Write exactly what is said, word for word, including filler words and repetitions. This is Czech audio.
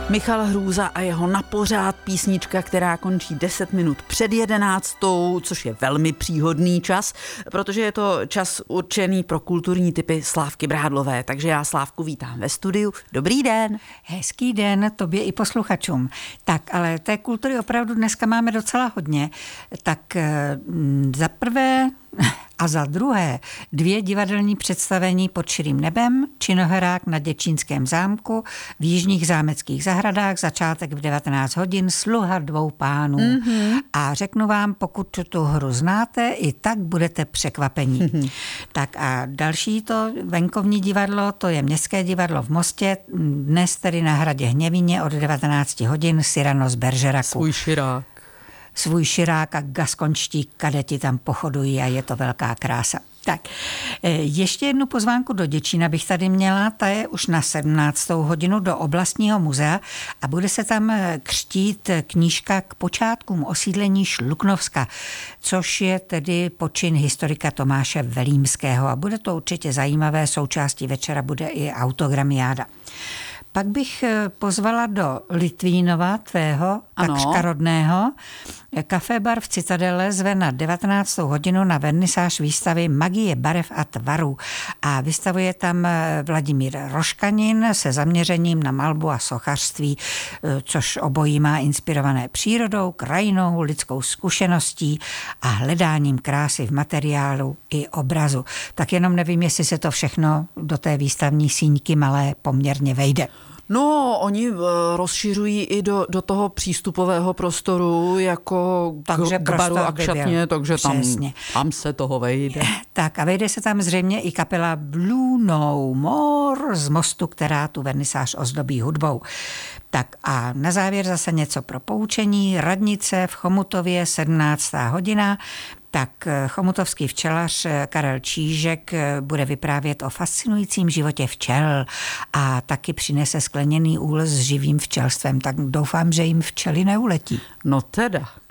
Michal Hrůza a jeho Na pořád, písnička, která končí deset minut před jedenáctou, což je velmi příhodný čas, protože je to čas určený pro kulturní typy Slávky Brádlové. Takže já Slávku vítám ve studiu. Dobrý den. Hezký den tobě i posluchačům. Tak, ale té kultury opravdu dneska máme docela hodně. Tak za prvé a za druhé dvě divadelní představení Pod širým nebem, Činoherák na Děčínském zámku, v Jižních zámeckých zahradách, začátek v devatenáct hodin, Sluha dvou pánů. Mm-hmm. A řeknu vám, pokud tu hru znáte, i tak budete překvapení. Mm-hmm. Tak a další to venkovní divadlo, to je Městské divadlo v Mostě, dnes tedy na hradě Hněvíně od devatenáct hodin, Cyrano z Bergeracu. Svůj širák. Svůj širák a gaskončtí kadeti tam pochodují a je to velká krása. Tak, ještě jednu pozvánku do Děčína bych tady měla, ta je už na sedmnáctou hodinu do oblastního muzea a bude se tam křtít knížka K počátkům osídlení Šluknovska, což je tedy počin historika Tomáše Velímského a bude to určitě zajímavé, součástí večera bude i autogramiáda. Pak bych pozvala do Litvínova, tvého, takřka rodného. Kafébar v Citadele zve na devatenáctou hodinu na vernisáž výstavy Magie barev a tvarů. A vystavuje tam Vladimír Roškanin se zaměřením na malbu a sochařství, což obojí má inspirované přírodou, krajinou, lidskou zkušeností a hledáním krásy v materiálu i obrazu. Tak jenom nevím, jestli se to všechno do té výstavní síňky malé poměrně vejde. No, oni rozšiřují i do, do toho přístupového prostoru jako takže k, k baru a k šatně, takže tam, tam se toho vejde. Tak a vejde se tam zřejmě i kapela Blue No More z Mostu, která tu vernisáž ozdobí hudbou. Tak a na závěr zase něco pro poučení. Radnice v Chomutově, sedmnáctá hodina. Tak chomutovský včelař Karel Čížek bude vyprávět o fascinujícím životě včel a taky přinese skleněný úl s živým včelstvem. Tak doufám, že jim včely neuletí. No teda.